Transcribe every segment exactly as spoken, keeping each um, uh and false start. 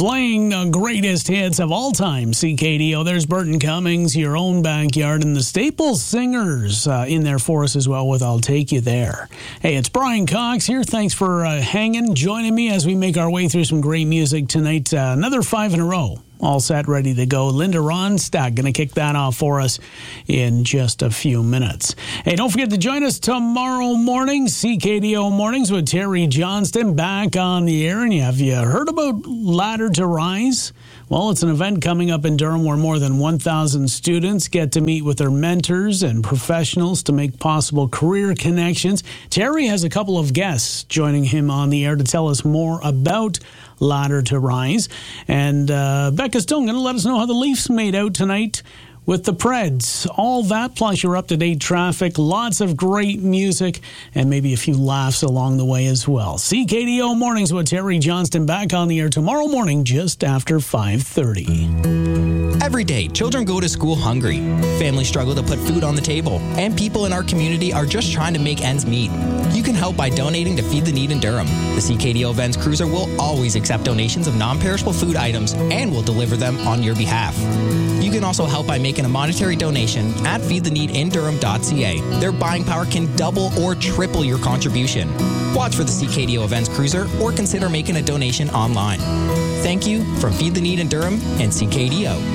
Playing the greatest hits of all time, C K D O. There's Burton Cummings, Your Own Backyard, and the Staples Singers uh, in there for us as well with I'll Take You There. Hey, it's Brian Cox here. Thanks for uh, hanging, joining me as we make our way through some great music tonight. Uh, another five in a row. All set, ready to go. Linda Ronstadt going to kick that off for us in just a few minutes. Hey, don't forget to join us tomorrow morning, C K D O Mornings with Terry Johnston back on the air. And have you heard about Ladder to Rise? Well, it's an event coming up in Durham where more than one thousand students get to meet with their mentors and professionals to make possible career connections. Terry has a couple of guests joining him on the air to tell us more about Ladder to Rise. And uh, Becca Stone going to let us know how the Leafs made out tonight with the Preds. All that, plus your up-to-date traffic, lots of great music, and maybe a few laughs along the way as well. C K D O Mornings with Terry Johnston back on the air tomorrow morning just after five thirty. Every day, children go to school hungry. Families struggle to put food on the table, and people in our community are just trying to make ends meet. You can help by donating to Feed the Need in Durham. The C K D O Events Cruiser will always accept donations of non-perishable food items and will deliver them on your behalf. You can also help by making a monetary donation at feed the need in durham dot c a. Their buying power can double or triple your contribution. Watch for the C K D O Events Cruiser or consider making a donation online. Thank you from Feed the Need in Durham and C K D O.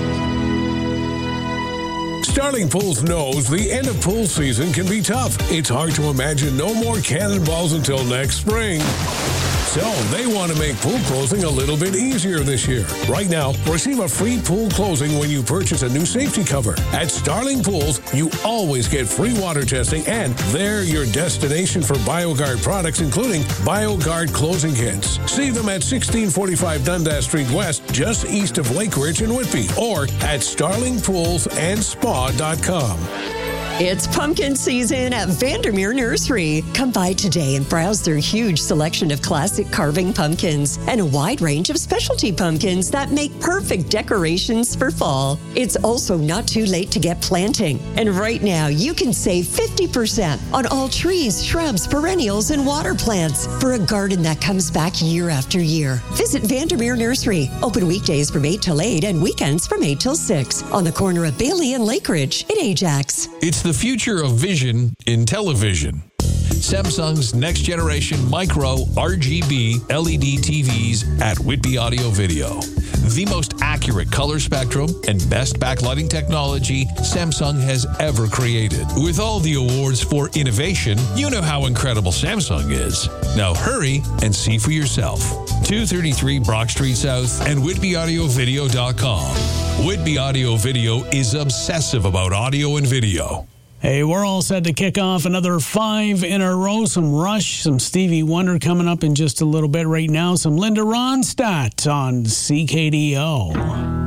Starling Pools knows the end of pool season can be tough. It's hard to imagine no more cannonballs until next spring. So they want to make pool closing a little bit easier this year. Right now, receive a free pool closing when you purchase a new safety cover. At Starling Pools, you always get free water testing, and they're your destination for BioGuard products, including BioGuard closing kits. See them at sixteen forty-five Dundas Street West, just east of Lake Ridge and Whitby, or at starling pools and spa dot com. It's pumpkin season at Vandermeer Nursery. Come by today and browse their huge selection of classic carving pumpkins and a wide range of specialty pumpkins that make perfect decorations for fall. It's also not too late to get planting. And right now, you can save fifty percent on all trees, shrubs, perennials, and water plants for a garden that comes back year after year. Visit Vandermeer Nursery. Open weekdays from eight till eight and weekends from eight till six on the corner of Bailey and Lake Ridge in Ajax. It's the future of vision in television. Samsung's next generation micro R G B L E D T Vs at Whitby Audio Video. The most accurate color spectrum and best backlighting technology Samsung has ever created. With all the awards for innovation, you know how incredible Samsung is. Now hurry and see for yourself. two thirty-three Brock Street South and whitby audio video dot com. Whitby Audio Video is obsessive about audio and video. Hey, we're all set to kick off another five in a row. Some Rush, some Stevie Wonder coming up in just a little bit. Right now, some Linda Ronstadt on C K D O.